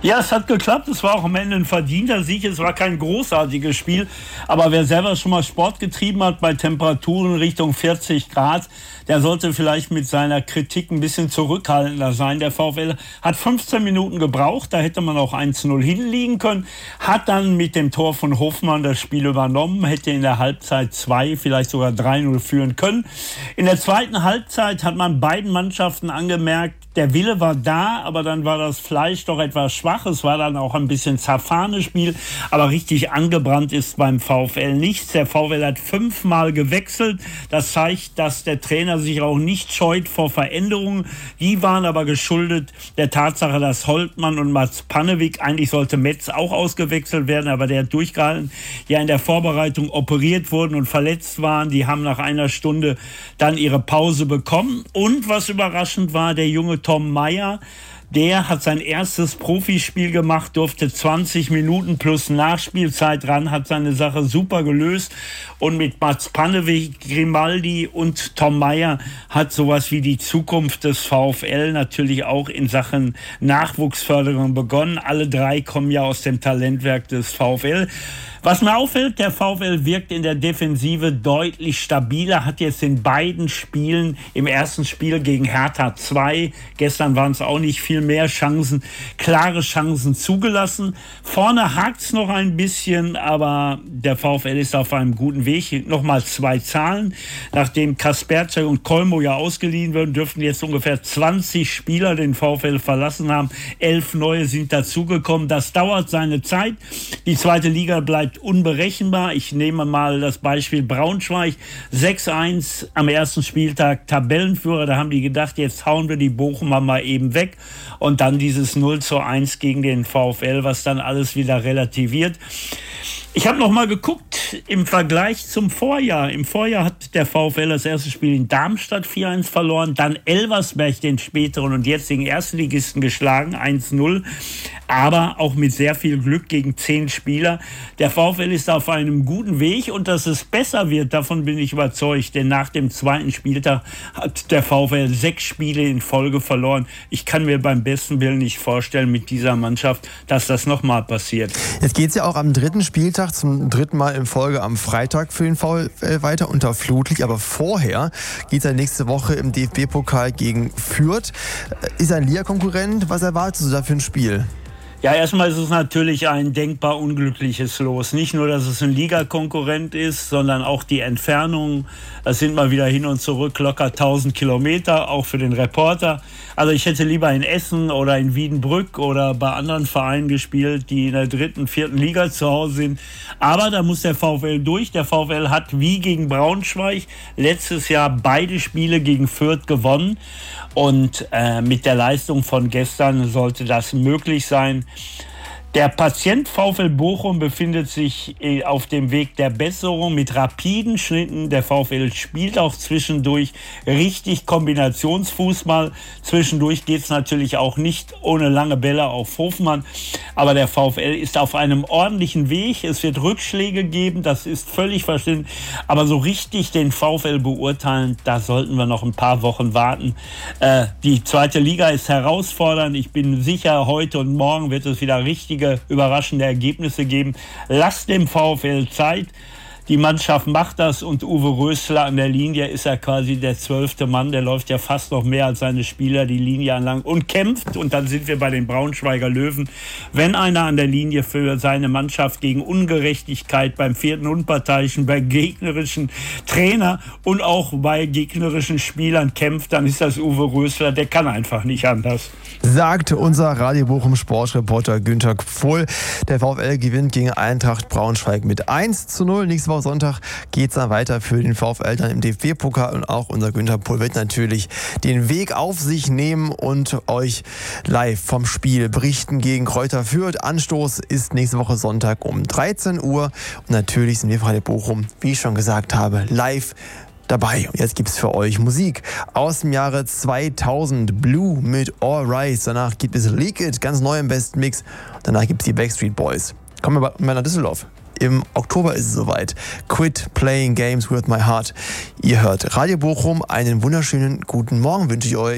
Ja, es hat geklappt. Es war auch am Ende ein verdienter Sieg. Es war kein großartiges Spiel. Aber wer selber schon mal Sport getrieben hat bei Temperaturen Richtung 40 Grad, der sollte vielleicht mit seiner Kritik ein bisschen zurückhaltender sein. Der VfL hat 15 Minuten gebraucht. Da hätte man auch 1-0 hinliegen können. Hat dann mit dem Tor von Hofmann das Spiel übernommen. Hätte in der Halbzeit 2, vielleicht sogar 3-0 führen können. In der zweiten Halbzeit hat man beiden Mannschaften angemerkt, der Wille war da, aber dann war das Fleisch doch etwas schwach. Es war dann auch ein bisschen zerfahrenes Spiel, aber richtig angebrannt ist beim VfL nichts. Der VfL hat 5-mal gewechselt. Das zeigt, dass der Trainer sich auch nicht scheut vor Veränderungen. Die waren aber geschuldet der Tatsache, dass Holtmann und Mats Pannewick, eigentlich sollte Metz auch ausgewechselt werden, aber der hat durchgehalten, ja in der Vorbereitung operiert wurden und verletzt waren. Die haben nach einer Stunde dann ihre Pause bekommen. Und was überraschend war, der junge Tom Meyer, der hat sein erstes Profispiel gemacht, durfte 20 Minuten plus Nachspielzeit ran, hat seine Sache super gelöst. Und mit Mats Pannewick, Grimaldi und Tom Meyer hat sowas wie die Zukunft des VfL natürlich auch in Sachen Nachwuchsförderung begonnen. Alle drei kommen ja aus dem Talentwerk des VfL. Was mir auffällt, der VfL wirkt in der Defensive deutlich stabiler, hat jetzt in beiden Spielen, im ersten Spiel gegen Hertha 2, gestern waren es auch nicht viel mehr Chancen, klare Chancen zugelassen. Vorne hakt's noch ein bisschen, aber der VfL ist auf einem guten Weg. Nochmal 2 Zahlen. Nachdem Kasperczak und Kolmo ja ausgeliehen werden, dürften jetzt ungefähr 20 Spieler den VfL verlassen haben. 11 neue sind dazugekommen. Das dauert seine Zeit. Die zweite Liga bleibt unberechenbar. Ich nehme mal das Beispiel Braunschweig. 6-1 am ersten Spieltag, Tabellenführer. Da haben die gedacht, jetzt hauen wir die Bochumer mal eben weg. Und dann dieses 0-1 gegen den VfL, was dann alles wieder relativiert. Ich habe noch mal geguckt im Vergleich zum Vorjahr. Im Vorjahr hat der VfL das erste Spiel in Darmstadt 4-1 verloren, dann Elversberg den späteren und jetzigen Erstligisten geschlagen, 1-0. Aber auch mit sehr viel Glück gegen 10 Spieler. Der VfL ist auf einem guten Weg und dass es besser wird, davon bin ich überzeugt. Denn nach dem zweiten Spieltag hat der VfL 6 Spiele in Folge verloren. Ich kann mir beim besten Willen nicht vorstellen mit dieser Mannschaft, dass das nochmal passiert. Jetzt geht es ja auch am dritten Spieltag zum dritten Mal in Folge am Freitag für den VfL weiter unter Flutlicht. Aber vorher geht es ja nächste Woche im DFB-Pokal gegen Fürth. Ist ein Liga-Konkurrent. Was erwartest du da für ein Spiel? Ja, erstmal ist es natürlich ein denkbar unglückliches Los. Nicht nur, dass es ein Ligakonkurrent ist, sondern auch die Entfernung. Das sind mal wieder hin und zurück locker 1000 Kilometer, auch für den Reporter. Also ich hätte lieber in Essen oder in Wiedenbrück oder bei anderen Vereinen gespielt, die in der 3., 4. Liga zu Hause sind. Aber da muss der VfL durch. Der VfL hat wie gegen Braunschweig letztes Jahr beide Spiele gegen Fürth gewonnen. Und mit der Leistung von gestern sollte das möglich sein. Der Patient VfL Bochum befindet sich auf dem Weg der Besserung mit rapiden Schritten. Der VfL spielt auch zwischendurch richtig Kombinationsfußball. Zwischendurch geht es natürlich auch nicht ohne lange Bälle auf Hofmann. Aber der VfL ist auf einem ordentlichen Weg. Es wird Rückschläge geben, das ist völlig verständlich. Aber so richtig den VfL beurteilen, da sollten wir noch ein paar Wochen warten. Die zweite Liga ist herausfordernd. Ich bin sicher, heute und morgen wird es wieder richtige überraschende Ergebnisse geben. Lasst dem VfL Zeit. Die Mannschaft macht das und Uwe Rösler an der Linie ist ja quasi der 12. Mann. Der läuft ja fast noch mehr als seine Spieler die Linie entlang und kämpft. Und dann sind wir bei den Braunschweiger Löwen. Wenn einer an der Linie für seine Mannschaft gegen Ungerechtigkeit beim 4. Unparteiischen, bei gegnerischen Trainer und auch bei gegnerischen Spielern kämpft, dann ist das Uwe Rösler. Der kann einfach nicht anders. Sagt unser Radio Bochum Sportreporter Günther Pfohl. Der VfL gewinnt gegen Eintracht Braunschweig mit 1-0. Nächste Woche Sonntag geht es dann weiter für den VfL dann im DFB-Pokal und auch unser Günther Pfohl wird natürlich den Weg auf sich nehmen und euch live vom Spiel berichten gegen Kräuter Fürth. Anstoß ist nächste Woche Sonntag um 13 Uhr und natürlich sind wir für Radio Bochum, wie ich schon gesagt habe, live dabei. Und jetzt gibt es für euch Musik aus dem Jahre 2000. Blue mit All Rise. Danach gibt es Leak It, ganz neu im besten Mix. Danach gibt es die Backstreet Boys. Kommen wir bei Düsseldorf. Im Oktober ist es soweit. Quit Playing Games with My Heart. Ihr hört Radio Bochum. Einen wunderschönen guten Morgen wünsche ich euch.